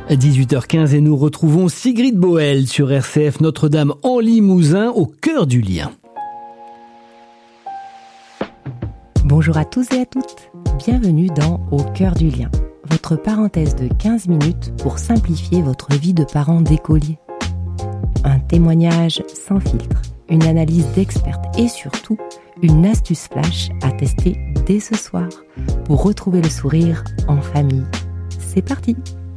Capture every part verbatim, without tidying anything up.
dix-huit heures quinze et nous retrouvons Sigrid Boel sur R C F Notre-Dame en Limousin, au cœur du lien. Bonjour à tous et à toutes, bienvenue dans Au cœur du lien, votre parenthèse de quinze minutes pour simplifier votre vie de parent d'écolier. Un témoignage sans filtre, une analyse d'experts et surtout une astuce flash à tester dès ce soir pour retrouver le sourire en famille. C'est parti!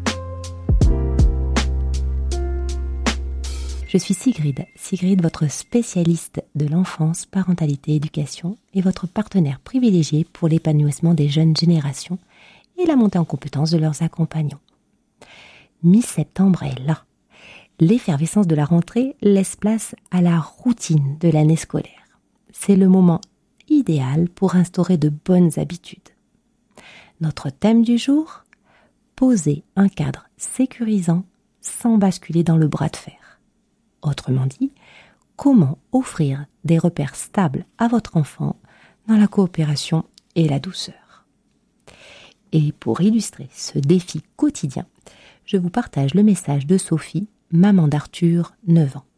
Je suis Sigrid, Sigrid, votre spécialiste de l'enfance, parentalité, éducation et votre partenaire privilégié pour l'épanouissement des jeunes générations et la montée en compétence de leurs accompagnants. Mi-septembre est là. L'effervescence de la rentrée laisse place à la routine de l'année scolaire. C'est le moment idéal pour instaurer de bonnes habitudes. Notre thème du jour, poser un cadre sécurisant sans basculer dans le bras de fer. Autrement dit, comment offrir des repères stables à votre enfant dans la coopération et la douceur. Et pour illustrer ce défi quotidien, je vous partage le message de Sophie, maman d'Arthur, neuf ans.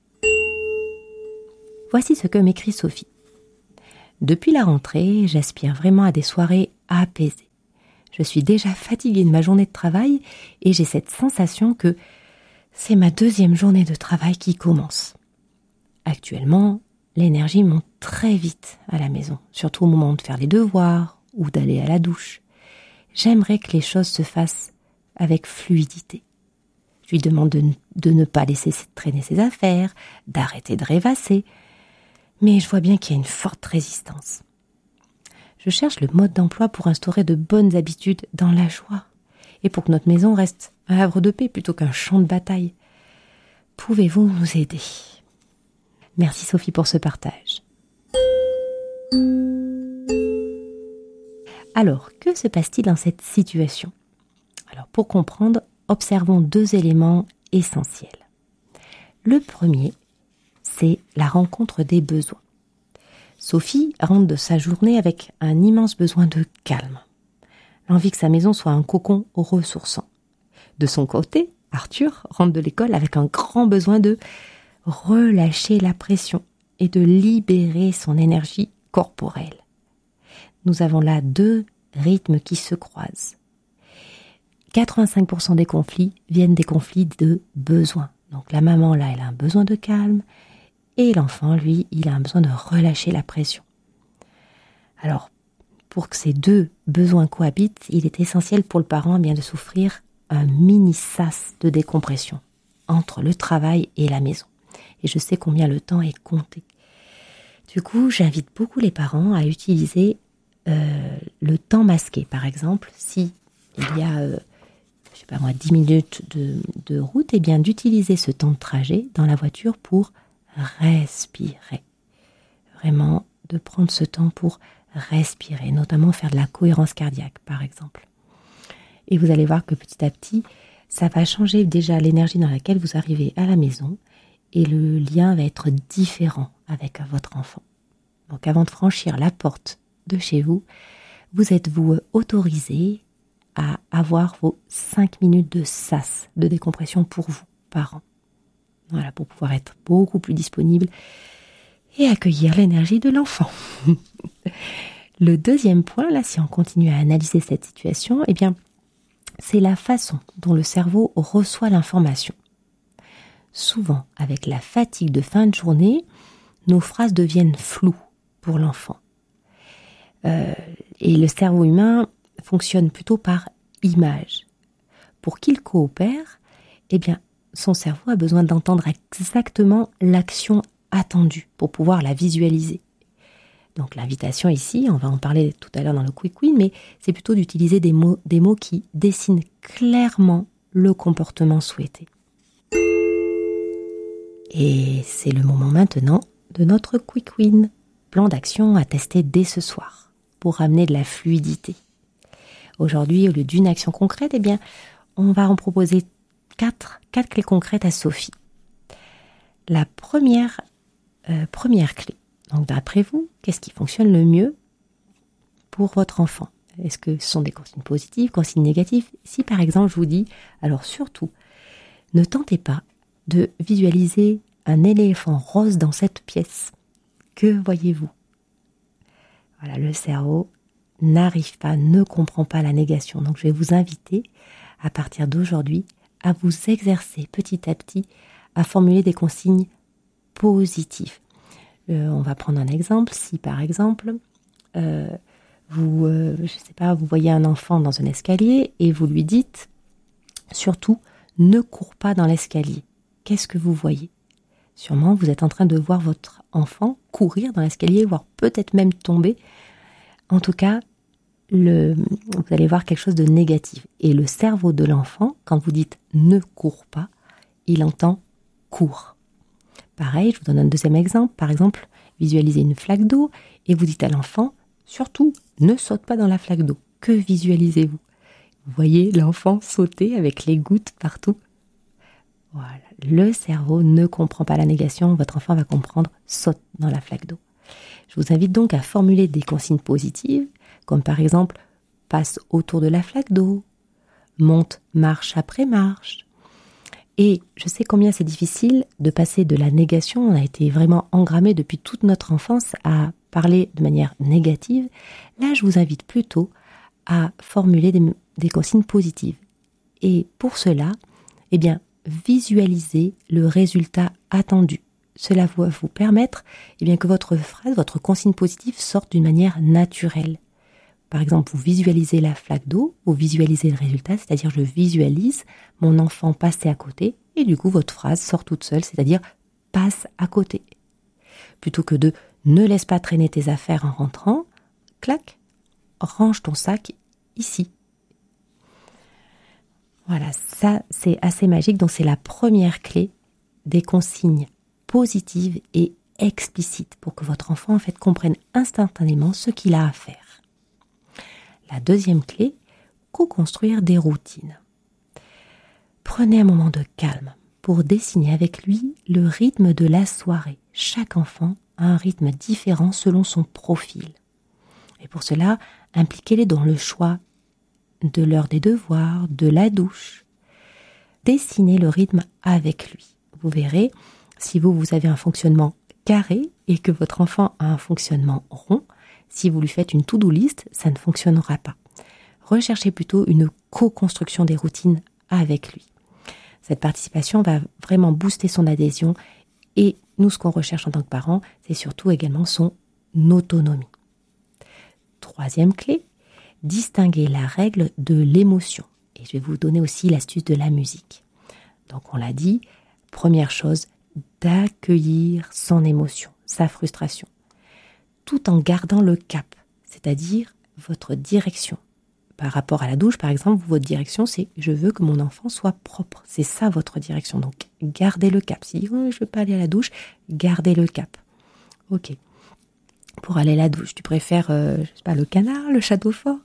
Voici ce que m'écrit Sophie. Depuis la rentrée, j'aspire vraiment à des soirées apaisées. Je suis déjà fatiguée de ma journée de travail et j'ai cette sensation que c'est ma deuxième journée de travail qui commence. Actuellement, l'énergie monte très vite à la maison, surtout au moment de faire les devoirs ou d'aller à la douche. J'aimerais que les choses se fassent avec fluidité. Je lui demande de, de ne pas laisser traîner ses affaires, d'arrêter de rêvasser, mais je vois bien qu'il y a une forte résistance. Je cherche le mode d'emploi pour instaurer de bonnes habitudes dans la joie et pour que notre maison reste un havre de paix plutôt qu'un champ de bataille. Pouvez-vous nous aider ? Merci Sophie pour ce partage. Alors, que se passe-t-il dans cette situation ? Alors, pour comprendre, observons deux éléments essentiels. Le premier, c'est la rencontre des besoins. Sophie rentre de sa journée avec un immense besoin de calme. L'envie que sa maison soit un cocon ressourçant. De son côté, Arthur rentre de l'école avec un grand besoin de relâcher la pression et de libérer son énergie corporelle. Nous avons là deux rythmes qui se croisent. quatre-vingt-cinq pour cent des conflits viennent des conflits de besoin. Donc la maman, là, elle a un besoin de calme et l'enfant, lui, il a un besoin de relâcher la pression. Alors, pour que ces deux besoins cohabitent, il est essentiel pour le parent bien de s'offrir un mini sas de décompression entre le travail et la maison. Et je sais combien le temps est compté. Du coup, j'invite beaucoup les parents à utiliser euh, le temps masqué. Par exemple, si il y a, euh, je sais pas moi, dix minutes de, de route, eh bien d'utiliser ce temps de trajet dans la voiture pour respirer. Vraiment, de prendre ce temps pour respirer, notamment faire de la cohérence cardiaque, par exemple. Et vous allez voir que petit à petit, ça va changer déjà l'énergie dans laquelle vous arrivez à la maison et le lien va être différent avec votre enfant. Donc avant de franchir la porte de chez vous, vous êtes-vous autorisé à avoir vos cinq minutes de sas, de décompression pour vous, parents. Voilà, pour pouvoir être beaucoup plus disponible et accueillir l'énergie de l'enfant. Le deuxième point, là, si on continue à analyser cette situation, eh bien, c'est la façon dont le cerveau reçoit l'information. Souvent, avec la fatigue de fin de journée, nos phrases deviennent floues pour l'enfant. Euh, et le cerveau humain fonctionne plutôt par image. Pour qu'il coopère, eh bien, son cerveau a besoin d'entendre exactement l'action attendue pour pouvoir la visualiser. Donc l'invitation ici, on va en parler tout à l'heure dans le Quick Win, mais c'est plutôt d'utiliser des mots, des mots qui dessinent clairement le comportement souhaité. Et c'est le moment maintenant de notre Quick Win, plan d'action à tester dès ce soir pour amener de la fluidité. Aujourd'hui, au lieu d'une action concrète, eh bien, on va en proposer quatre, quatre clés concrètes à Sophie. La première, euh, première clé. Donc d'après vous, qu'est-ce qui fonctionne le mieux pour votre enfant ? Est-ce que ce sont des consignes positives, consignes négatives? Si par exemple je vous dis, alors surtout, ne tentez pas de visualiser un éléphant rose dans cette pièce. Que voyez-vous? Voilà, le cerveau n'arrive pas, ne comprend pas la négation. Donc je vais vous inviter, à partir d'aujourd'hui, à vous exercer petit à petit à formuler des consignes positives. Euh, on va prendre un exemple. Si par exemple, euh, vous, euh, je sais pas, vous voyez un enfant dans un escalier et vous lui dites, surtout, ne cours pas dans l'escalier. Qu'est-ce que vous voyez? Sûrement, vous êtes en train de voir votre enfant courir dans l'escalier, voire peut-être même tomber. En tout cas, le, vous allez voir quelque chose de négatif. Et le cerveau de l'enfant, quand vous dites « ne cours pas », il entend « cours ». Pareil, je vous donne un deuxième exemple. Par exemple, visualisez une flaque d'eau et vous dites à l'enfant « surtout, ne saute pas dans la flaque d'eau ». Que visualisez-vous? Vous voyez l'enfant sauter avec les gouttes partout. Voilà, le cerveau ne comprend pas la négation, votre enfant va comprendre « saute dans la flaque d'eau ». Je vous invite donc à formuler des consignes positives, comme par exemple « passe autour de la flaque d'eau »,« monte marche après marche ». Et je sais combien c'est difficile de passer de la négation, on a été vraiment engrammé depuis toute notre enfance à parler de manière négative. Là, je vous invite plutôt à formuler des, des consignes positives. Et pour cela, eh bien, visualisez le résultat attendu. Cela va vous permettre eh bien, que votre phrase, votre consigne positive sorte d'une manière naturelle. Par exemple, vous visualisez la flaque d'eau, vous visualisez le résultat, c'est-à-dire je visualise mon enfant passer à côté, et du coup votre phrase sort toute seule, c'est-à-dire passe à côté. Plutôt que de ne laisse pas traîner tes affaires en rentrant, clac, range ton sac ici. Voilà, ça c'est assez magique, donc c'est la première clé des consignes positives et explicites pour que votre enfant en fait comprenne instantanément ce qu'il a à faire. La deuxième clé, co-construire des routines. Prenez un moment de calme pour dessiner avec lui le rythme de la soirée. Chaque enfant a un rythme différent selon son profil. Et pour cela, impliquez-les dans le choix de l'heure des devoirs, de la douche. Dessinez le rythme avec lui. Vous verrez, si vous, vous avez un fonctionnement carré et que votre enfant a un fonctionnement rond, si vous lui faites une to-do list, ça ne fonctionnera pas. Recherchez plutôt une co-construction des routines avec lui. Cette participation va vraiment booster son adhésion et nous, ce qu'on recherche en tant que parents, c'est surtout également son autonomie. Troisième clé, distinguer la règle de l'émotion. Et je vais vous donner aussi l'astuce de la musique. Donc on l'a dit, première chose, d'accueillir son émotion, sa frustration, tout en gardant le cap, c'est-à-dire votre direction. Par rapport à la douche, par exemple, votre direction, c'est « je veux que mon enfant soit propre ». C'est ça votre direction, donc gardez le cap. Si oh, je ne veux pas aller à la douche, gardez le cap. Ok. Pour aller à la douche, tu préfères, euh, je sais pas, le canard, le château fort?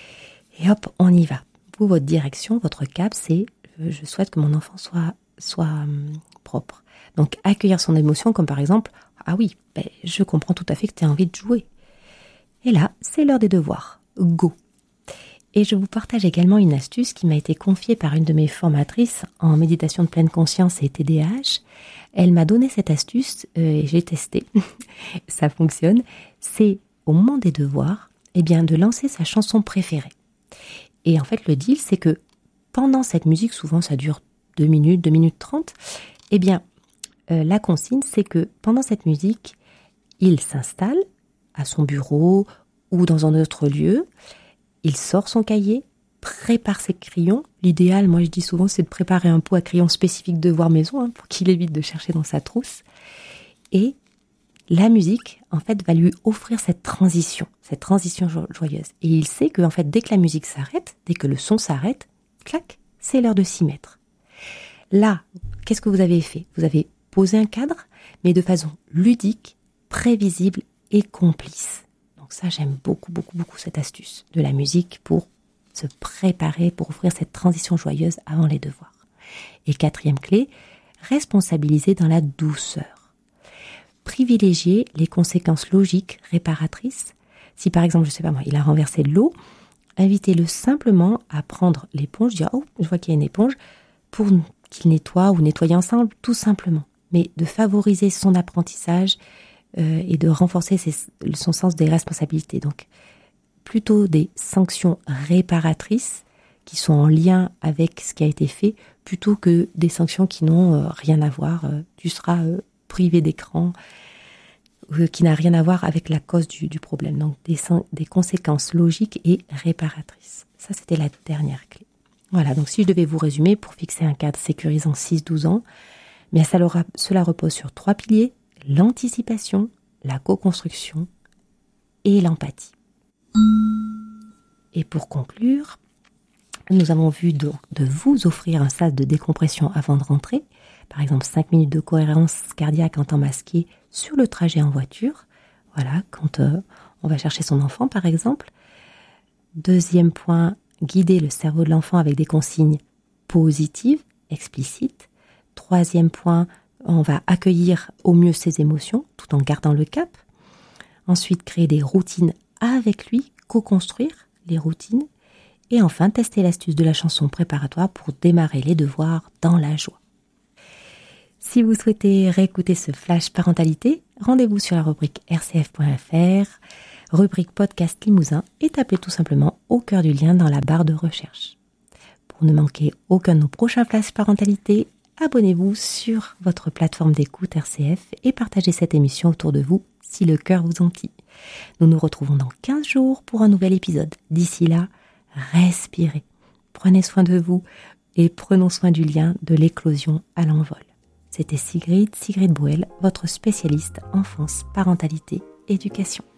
Et hop, on y va. Vous, votre direction, votre cap, c'est « je souhaite que mon enfant soit, soit hum, propre ». Donc accueillir son émotion, comme par exemple « ah oui, ben, je comprends tout à fait que tu as envie de jouer ». Et là, c'est l'heure des devoirs. Go! Et je vous partage également une astuce qui m'a été confiée par une de mes formatrices en méditation de pleine conscience et T D A H. Elle m'a donné cette astuce euh, et j'ai testé. Ça fonctionne. C'est au moment des devoirs, eh bien, de lancer sa chanson préférée. Et en fait, le deal, c'est que pendant cette musique, souvent ça dure deux minutes, deux minutes trente, eh bien, euh, la consigne, c'est que pendant cette musique, il s'installe à son bureau ou dans un autre lieu. Il sort son cahier, prépare ses crayons. L'idéal, moi je dis souvent, c'est de préparer un pot à crayons spécifique devoir maison hein, pour qu'il évite de chercher dans sa trousse. Et la musique, en fait, va lui offrir cette transition, cette transition jo- joyeuse. Et il sait que, en fait, dès que la musique s'arrête, dès que le son s'arrête, clac, c'est l'heure de s'y mettre. Là, qu'est-ce que vous avez fait? Vous avez posé un cadre, mais de façon ludique, prévisible et complice. Donc ça, j'aime beaucoup, beaucoup, beaucoup cette astuce de la musique pour se préparer, pour offrir cette transition joyeuse avant les devoirs. Et quatrième clé, responsabiliser dans la douceur. Privilégier les conséquences logiques réparatrices. Si par exemple, je sais pas moi, il a renversé de l'eau, invitez-le simplement à prendre l'éponge, dire « Oh, je vois qu'il y a une éponge », pour qu'il nettoie ou nettoyer ensemble, tout simplement. Mais de favoriser son apprentissage euh, et de renforcer ses, son sens des responsabilités. Donc, plutôt des sanctions réparatrices qui sont en lien avec ce qui a été fait, plutôt que des sanctions qui n'ont euh, rien à voir. Euh, tu seras euh, privé d'écran, euh, qui n'a rien à voir avec la cause du, du problème. Donc, des, des conséquences logiques et réparatrices. Ça, c'était la dernière clé. Voilà, donc si je devais vous résumer, pour fixer un cadre sécurisant six douze ans, mais ça leur a, cela repose sur trois piliers, l'anticipation, la co-construction et l'empathie. Et pour conclure, nous avons vu de, de vous offrir un sas de décompression avant de rentrer, par exemple cinq minutes de cohérence cardiaque en temps masqué sur le trajet en voiture, voilà, quand euh, on va chercher son enfant par exemple. Deuxième point, guider le cerveau de l'enfant avec des consignes positives, explicites. Troisième point, on va accueillir au mieux ses émotions tout en gardant le cap. Ensuite, créer des routines avec lui, co-construire les routines. Et enfin, tester l'astuce de la chanson préparatoire pour démarrer les devoirs dans la joie. Si vous souhaitez réécouter ce flash parentalité, rendez-vous sur la rubrique r c f point f r, rubrique podcast Limousin, et tapez tout simplement au cœur du lien dans la barre de recherche. Pour ne manquer aucun de nos prochains flash parentalité, abonnez-vous sur votre plateforme d'écoute R C F et partagez cette émission autour de vous si le cœur vous en dit. Nous nous retrouvons dans quinze jours pour un nouvel épisode. D'ici là, respirez, prenez soin de vous et prenons soin du lien de l'éclosion à l'envol. C'était Sigrid, Sigrid Boel, votre spécialiste enfance, parentalité, éducation.